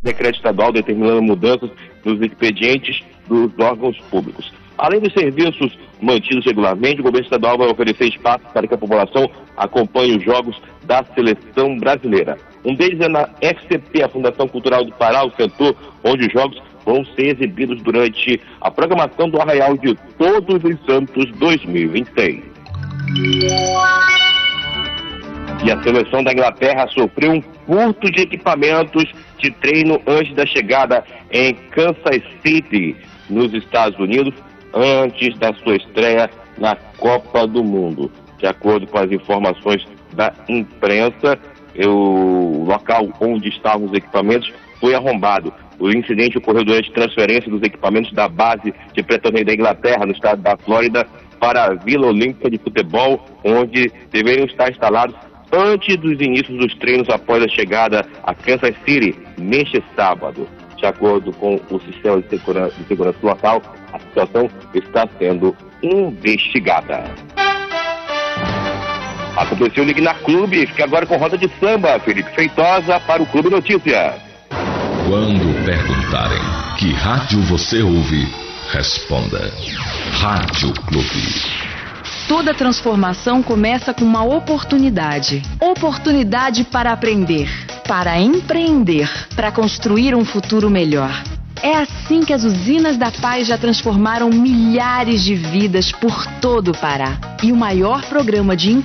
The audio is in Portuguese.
decreto estadual determinando mudanças nos expedientes dos órgãos públicos. Além dos serviços mantidos regularmente, o governo estadual vai oferecer espaço para que a população acompanhe os jogos da seleção brasileira. Um deles é na FCP, a Fundação Cultural do Pará, o setor onde os jogos vão ser exibidos durante a programação do Arraial de Todos os Santos 2026. E a seleção da Inglaterra sofreu um furto de equipamentos de treino antes da chegada em Kansas City, nos Estados Unidos, antes da sua estreia na Copa do Mundo. De acordo com as informações da imprensa, o local onde estavam os equipamentos foi arrombado. O incidente ocorreu durante a transferência dos equipamentos da base de pré-torneio da Inglaterra, no estado da Flórida, para a Vila Olímpica de Futebol, onde deveriam estar instalados antes dos inícios dos treinos após a chegada a Kansas City neste sábado. De acordo com o sistema de segurança local, a situação está sendo investigada. Aconteceu o Ligue na Clube, fica agora com roda de samba. Felipe Feitosa para o Clube Notícias. Quando perguntarem que rádio você ouve, responda: Rádio Clube. Toda transformação começa com uma oportunidade. Oportunidade para aprender, para empreender, para construir um futuro melhor. É assim que as usinas da Paz já transformaram milhares de vidas por todo o Pará. E o maior programa de